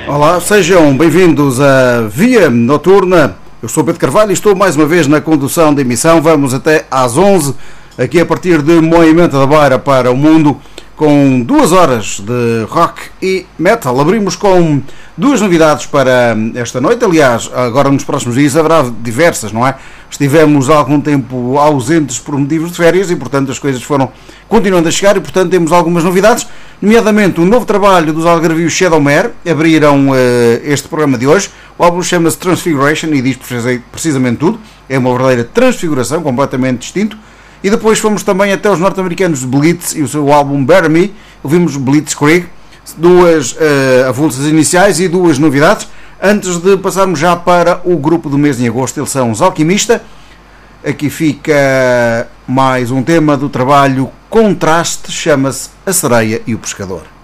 Olá, sejam bem-vindos à Via Noturna. Eu sou Pedro Carvalho e estou mais uma vez na condução da emissão. Vamos até às 11, aqui a partir de Moimenta da Beira para o Mundo, com 2 horas de rock e metal. Abrimos com 2 novidades para esta noite. Aliás, agora nos próximos dias haverá diversas, não é? Estivemos há algum tempo ausentes por motivos de férias e, portanto, as coisas foram continuando a chegar e, portanto, temos algumas novidades, nomeadamente um novo trabalho dos algarvios Shadowmare. Abriram este programa de hoje. O álbum chama-se Transfiguration e diz precisamente tudo. É uma verdadeira transfiguração, completamente distinto. E depois fomos também até os norte-americanos Blitz e o seu álbum Bear Me. Ouvimos Blitzkrieg, 2 avulsas iniciais e 2 novidades. Antes de passarmos já para o grupo do mês em agosto, eles são os Alquimista. Aqui fica mais um tema do trabalho Contraste, chama-se A Sereia e o Pescador.